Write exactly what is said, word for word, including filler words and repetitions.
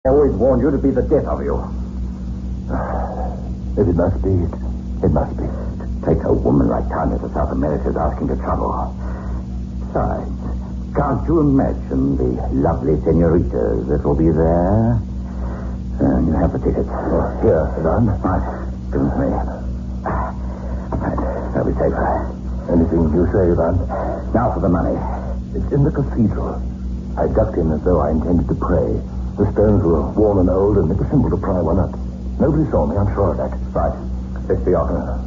I always warned you to be the death of you. If it must be, it, it must be. To take a woman like Tanya to South America is asking for trouble. Besides, can't you imagine the lovely senoritas that will be there? Uh, you have the ticket. Oh, here, Ivan. Right. Give them to me. Right. That'll be safer. Anything you say, Ivan? Now for the money. It's in the cathedral. I ducked in as though I intended to pray. The stones were worn and old, and it was simple to pry one up. Nobody saw me, I'm sure of that. Right. Let's be off.